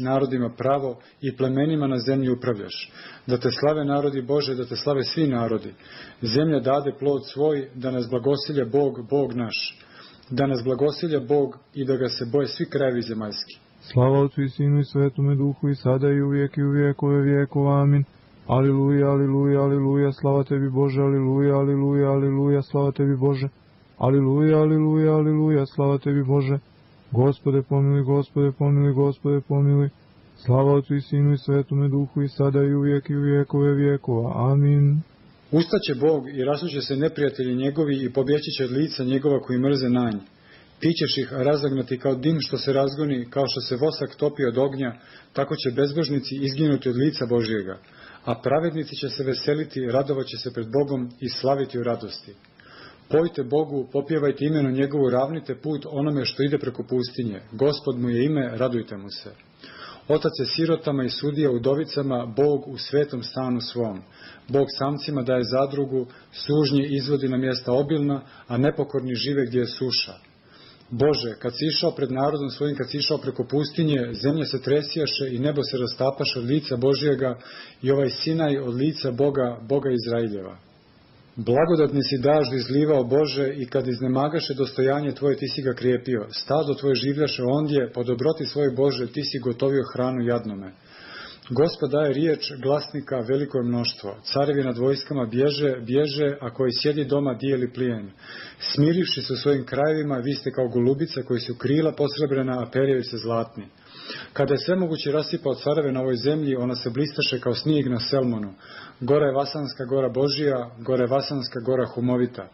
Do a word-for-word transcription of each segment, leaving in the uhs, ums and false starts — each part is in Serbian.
narodima pravo i plemenima na zemlji upravljaš. Da te slave narodi Bože, da te slave svi narodi. Zemlja dade plod svoj, da nas blagosilja Bog, Bog naš. Da nas blagosilja Bog i da ga se boje svi krajevi zemaljski. Slava Otcu i Sinu i Svetome Duhu i sada i uvijek i u vijekove vijekova. Amin. Aliluja, aliluja, aliluja, slava tebi Bože, aliluja, aliluja, aliluja, slava tebi Bože. Aliluja, aliluja, aliluja, slava tebi Bože. Gospode pomili, Gospode pomili, Gospode pomili. Slava Otcu i Sinu i Svetome Duhu i sada i uvijek i u vijekove vijekova. Amin. Ustaće Bog i rasuće se neprijatelji njegovi i pobjeći će od lica njegova koji mrze na nj. Ti ćeš ih razagnati kao dim što se razgoni, kao što se vosak topi od ognja, tako će bezbožnici izginuti od lica Božijega, a pravednici će se veseliti, radovat će se pred Bogom i slaviti u radosti. Pojte Bogu, popjevajte imenu njegovu, ravnite put onome što ide preko pustinje. Gospod mu je ime, radujte mu se. Otac je sirotama i sudija udovicama, Bog u svetom stanu svom. Bog samcima daje zadrugu, sužnji izvodi na mjesta obilna, a nepokorni žive gdje je suša. Bože, kad si išao pred narodom svojim, kad si išao preko pustinje, zemlja se tresijaše i nebo se rastapaše od lica Božijega i ovaj Sinaj od lica Boga, Boga Izraeljeva. Blagodatni si dažd izlivao Bože i kad iznemagaše dostojanje tvoje ti si ga krijepio. Stado tvoje življaše ondje, po dobroti svoje Bože ti si gotovio hranu jadnome. Gospod daje riječ glasnika veliko je mnoštvo. Carevi nad vojskama bježe, bježe, a koji sjedi doma dijeli plijen. Smirivši se u svojim krajevima, vi ste kao golubica koji su krila posrebrena, a perjaju se zlatni. Kada je sve moguće rasipao careve na ovoj zemlji, ona se blistaše kao snijeg na Selmonu. Gora je Vasanska gora Božija, gora je Vasanska gora Humovita.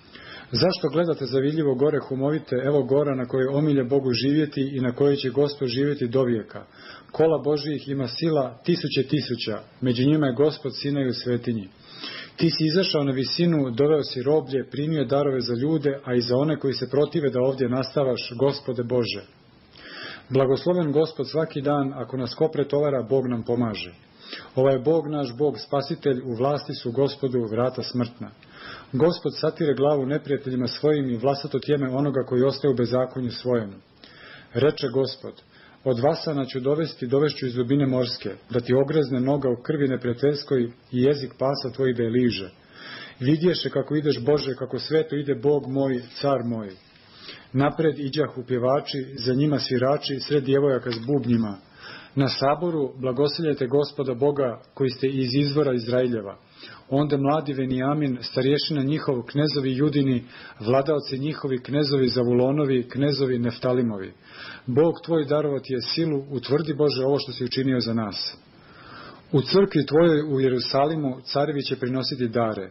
Zašto gledate zavidljivo gore Humovite, evo gora na kojoj omilje Bogu živjeti i na kojoj će Gospod živjeti do vijeka. Kola Božijih ima sila tisuće tisuća, među njima je Gospod Sinaj u svetinji. Ti si izašao na visinu, doveo si roblje, primio darove za ljude, a i za one koji se protive da ovdje nastavaš, Gospode Bože. Blagosloven Gospod svaki dan, ako nas ko pretovara, Bog nam pomaže. Ovaj je Bog naš, Bog spasitelj, u vlasti su Gospodu vrata smrtna. Gospod satire glavu neprijateljima svojim i vlasato tjeme onoga koji ostaje u bezakonju svojem. Reče Gospod, od Vasana ću dovesti, dovešću iz dubine morske, da ti ogrezne noga u krvi neprijateljskoj i jezik pasa tvoj da je liže. Vidješe kako ideš Bože, kako sveto ide Bog moj, car moj. Napred iđahu pjevači, za njima svirači, sred djevojaka s bubnjima. Na saboru blagosiljajte Gospoda Boga koji ste iz izvora Izraeljeva. Onda mladi Venijamin, starješina njihov, knezovi Judini, vladaoci njihovi, knezovi Zavulonovi, knezovi Neftalimovi. Bog tvoj darovati je silu, utvrdi Bože ovo što si učinio za nas. U crkvi tvojoj u Jerusalimu carevi će prinositi dare.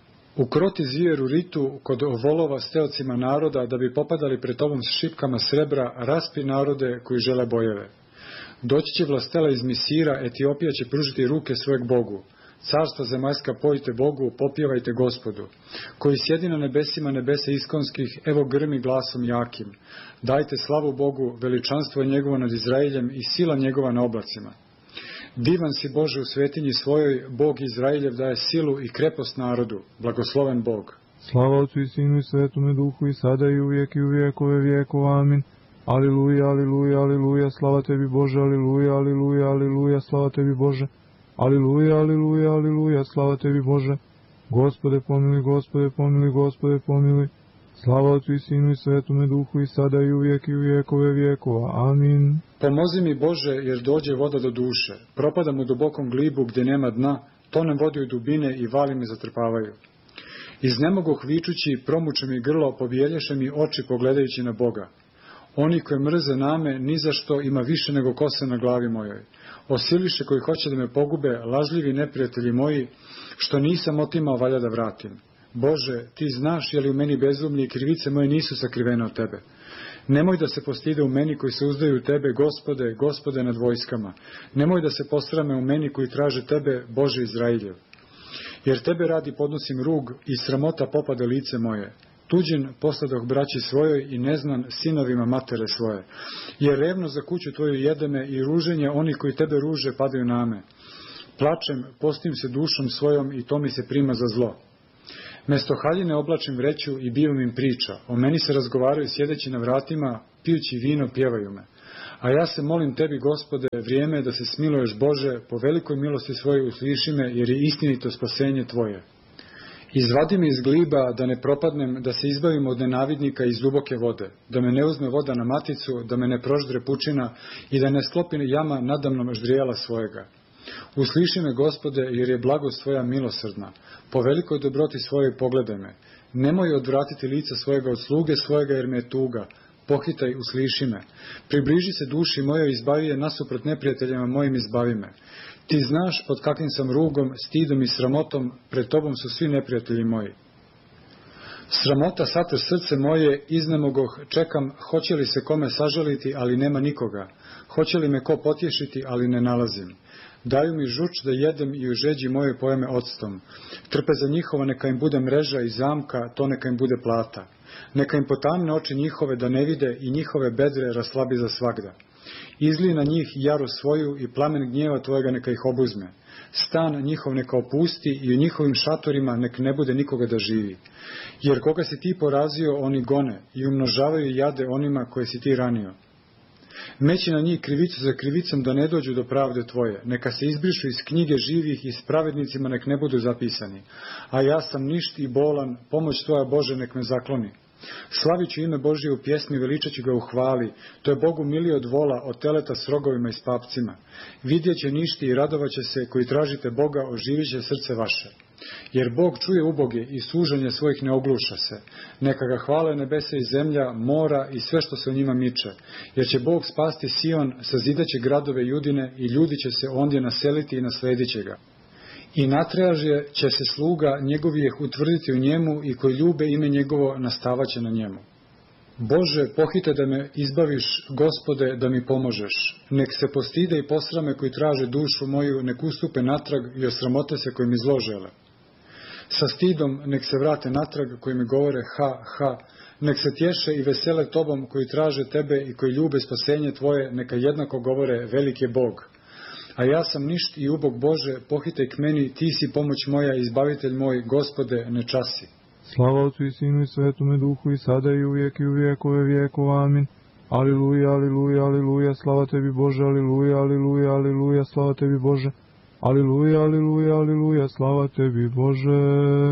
Ukroti zijer u ritu kod volova steocima naroda da bi popadali pred tobom s šipkama srebra, raspi narode koji žele bojeve. Doći će vlastela iz Misira, Etiopija će pružiti ruke svojeg Bogu. Carstva zemaljska pojte Bogu, popjevajte Gospodu. Koji sjedi na nebesima nebesa iskonskih, evo grmi glasom jakim. Dajte slavu Bogu, veličanstvo je njegovo nad Izraeljem i sila njegova na oblacima. Divan si Bože u svetinji svojoj, Bog Izraeljev daje silu i krepost narodu. Blagosloven Bog. Slava Otcu i Sinu i Svetome Duhu i sada i uvijek i u vijekove vijekova. Amin. Aliluja, aliluja, aliluja, slava tebi Bože, aliluja, aliluja, aliluja, slava tebi Bože. Aliluja, aliluja, aliluja, slava tebi Bože. Gospode pomili, Gospode pomili, Gospode pomili. Slava Otcu i Sinu i Svetome Duhu i sada i uvijek i u vijekove vijekova. Amin. Pomozi mi Bože, jer dođe voda do duše. Propadam u dubokom glibu gdje nema dna, tonem vodi u dubine i vali me zatrpavaju. Iznemogoh vičući, promuče mi grlo, pobijelješe mi oči pogledajući na Boga. Oni koji mrze name, ni za što ima više nego kose na glavi mojoj. Osiliše koji hoće da me pogube, lažljivi neprijatelji moji, što nisam otimao, valja da vratim. Bože, ti znaš je li u meni bezumlji i krivice moje nisu sakrivene od tebe. Nemoj da se postide u meni koji se uzdaju u tebe, Gospode, Gospode nad vojskama. Nemoj da se posrame u meni koji traže tebe, Bože Izraeljev. Jer tebe radi podnosim rug i sramota popade lice moje. Tuđin posladoh braći svojoj i neznan sinovima matere svoje. Jer revno za kuću tvoju jedeme i ruženje oni koji tebe ruže padaju na me. Plačem, postim se dušom svojom i to mi se prima za zlo. Mesto haljine oblačim vreću i bivam im priča. O meni se razgovaraju sjedeći na vratima, pijući vino pjevaju me. A ja se molim tebi, Gospode, vrijeme je da se smiluješ, Bože, po velikoj milosti svojoj usliši me, jer je istinito spasenje tvoje. Izvadi me iz gliba, da ne propadnem, da se izbavim od nenavidnika iz duboke vode, da me ne uzme voda na maticu, da me ne proždre pučina i da ne sklopi jama nadamnom ždrijela svojega. Usliši me, Gospode, jer je blagost tvoja milosrdna, po velikoj dobroti svojoj pogledaj me. Nemoj odvratiti lica svojega od sluge svojega, jer me je tuga. Pohitaj, usliši me. Približi se duši mojoj, izbavi je, nasuprot neprijateljima mojim izbavi me. Ti znaš pod kakvim sam rugom, stidom i sramotom, pred tobom su svi neprijatelji moji. Sramota satre srce moje, iznemogoh, čekam, hoće li se kome sažaliti, ali nema nikoga. Hoće li me ko potješiti, ali ne nalazim. Daju mi žuč da jedem i u žeđi moje pojeme octom. Trpe za njihova, neka im bude mreža i zamka, to neka im bude plata. Neka im potamne oči njihove da ne vide i njihove bedre raslabi za svagda. Izli na njih jaru svoju i plamen gnjeva tvojega neka ih obuzme. Stan njihov neka opusti i u njihovim šatorima nek ne bude nikoga da živi. Jer koga si ti porazio, oni gone i umnožavaju jade onima koje si ti ranio. Meći na njih krivicu za krivicom da ne dođu do pravde tvoje. Neka se izbrišu iz knjige živih i s pravednicima nek ne budu zapisani. A ja sam ništ i bolan, pomoć tvoja, Bože, nek me zakloni. Slavit ću ime Božje u pjesmi, veličat ću ga u hvali. To je Bogu milije od vola, od teleta s rogovima i s papcima. Vidjet će ništi i radovat će se, koji tražite Boga, oživit će srce vaše. Jer Bog čuje uboge i suženje svojih ne ogluša se. Neka ga hvale nebesa i zemlja, mora i sve što se u njima miče. Jer će Bog spasti Sion, sazidat će gradove Judine i ljudi će se ondje naseliti i nasledit će ga. I natraže će se sluga njegovijeh utvrditi u njemu i koji ljube ime njegovo nastavaće na njemu. Bože, pohite da me izbaviš, Gospode, da mi pomožeš. Nek se postide i posrame koji traže dušu moju, nek ustupe natrag i osramote se koji mi zlo žele. Sa stidom nek se vrate natrag koji mi govore ha, ha. Nek se tješe i vesele tobom koji traže tebe i koji ljube spasenje tvoje, neka jednako govore velik je Bog. A ja sam ništ i ubog Bože, pohitaj k meni, ti si pomoć moja, izbavitelj moj, Gospode, ne časi. Slava Otcu i Sinu i Svetome Duhu i sada i uvijek i u vijekove vijekova. Amin. Aliluja, aliluja, aliluja, slava tebi Bože, aliluja, aliluja, aliluja, slava tebi Bože. Aliluja, aliluja, aliluja, slava tebi Bože.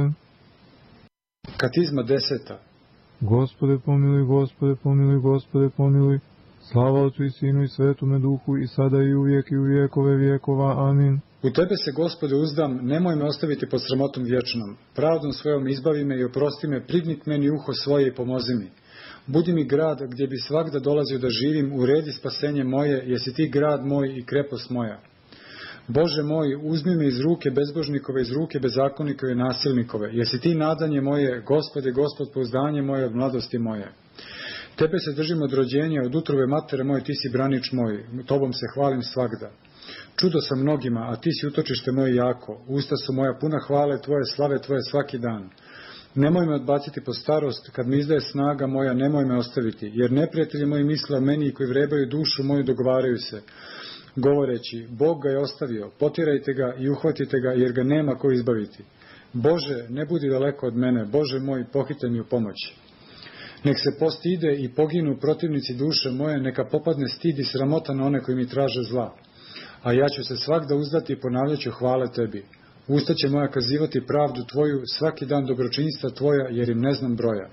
Katizma deseta. Gospode pomiluj, Gospode pomiluj, Gospode pomiluj. Slava Otcu i Sinu i Svetome Duhu i sada i uvijek i u vijekove vijekova. Amin. U tebe se, Gospode, uzdam, nemoj me ostaviti pod sramotom vječnom. Pravdom svojom izbavi me i oprosti me, prigni meni uho svoje i pomozi mi. Budi mi grad gdje bi svagda dolazio da živim, uredi spasenje moje, jesi ti grad moj i krepost moja. Bože moj, uzmi me iz ruke bezbožnikove, iz ruke bezakonikove i nasilnikove, jesi ti nadanje moje, Gospode, Gospod, pouzdanje moje od mladosti moje. Tebe se držim od rođenja, od utrove matere moje, ti si branič moj, tobom se hvalim svagda. Čudo sam mnogima, a ti si utočište moje jako, usta su moja puna hvale tvoje, slave tvoje svaki dan. Nemoj me odbaciti po starost, kad mi izdaje snaga moja, nemoj me ostaviti, jer neprijatelji moji misle o meni koji vrebaju dušu moju dogovaraju se, govoreći, Bog ga je ostavio, potirajte ga i uhvatite ga, jer ga nema ko izbaviti. Bože, ne budi daleko od mene, Bože moj, pohitaj mi u pomoći. Nek se postide i poginu protivnici duše moje, neka popadne stid i sramota na one koji mi traže zla. A ja ću se svakda uzdati i ponavljat ću hvale tebi. Usta će moja kazivati pravdu tvoju, svaki dan dobročinstva tvoja, jer im ne znam broja.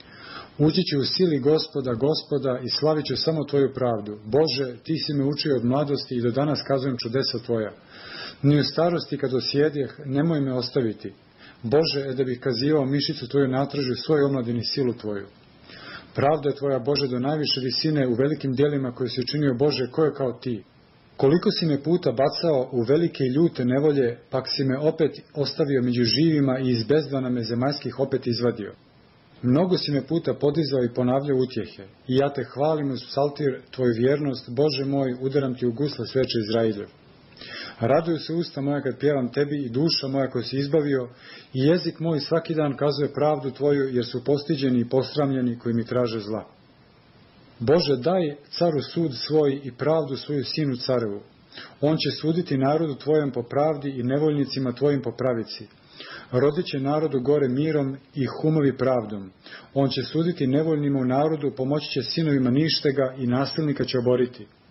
Ući ću u sili Gospoda, Gospoda, i slavit ću samo tvoju pravdu. Bože, ti si me učio od mladosti i do danas kazujem čudesa tvoja. Ni u starosti kad osjedjeh, nemoj me ostaviti. Bože, da bih kazivao mišicu tvoju natražu, svoj omladini silu tvoju. Pravda je tvoja, Bože, do najviše visine u velikim djelima koje si učinio, Bože, ko je kao ti. Koliko si me puta bacao u velike i ljute nevolje, pak si me opet ostavio među živima i iz bezdana me zemaljskih opet izvadio. Mnogo si me puta podizao i ponavljao utjehe. I ja te hvalim uz psaltir tvoju vjernost, Bože moj, udaram ti u gusle sveče Izrailjev. Raduju se usta moja kad pjevam tebi i duša moja koju si izbavio, i jezik moj svaki dan kazuje pravdu tvoju, jer su postiđeni i posramljeni koji mi traže zla. Bože, daj caru sud svoj i pravdu svoju sinu carevu. On će suditi narodu tvojem po pravdi i nevoljnicima tvojim po pravici. Rodit će narodu gore mirom i humovi pravdom. On će suditi nevoljnima u narodu, pomoći će sinovima ništega i nasilnika će oboriti.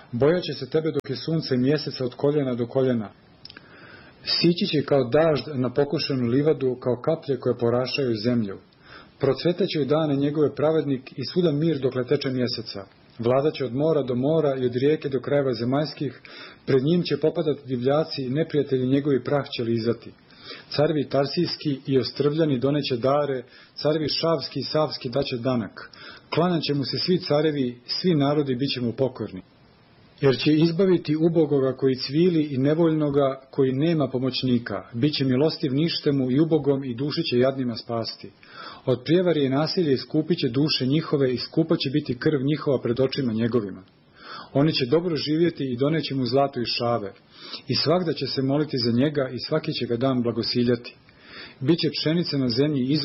Bojaće se tebe dok je sunce i mjeseca od koljena do koljena. Sići će kao dažd na pokošenu livadu, kao kaplje koje porašaju zemlju. Procvetaće u dane njegove pravednik i svuda mir dok leteče mjeseca. Vladaće od mora do mora i od rijeke do krajeva zemaljskih, pred njim će popadati divljaci i neprijatelji njegovi prah će lizati. Carevi tarsijski i ostrvljani doneće dare, carevi šavski i savski daće danak. Klanjat će mu se svi carevi, svi narodi bit će mu pokorni. Jer će izbaviti ubogoga koji cvili i nevoljnoga koji nema pomoćnika. Biće milostiv ništemu i ubogom i duši će jadnima spasti. Od prijevari i nasilja iskupit će duše njihove i skupa će biti krv njihova pred očima njegovima. Oni će dobro živjeti i doneće mu zlato i šave. I svagda će se moliti za njega i svaki će ga dan blagosiljati. Biće pšenica na zemlji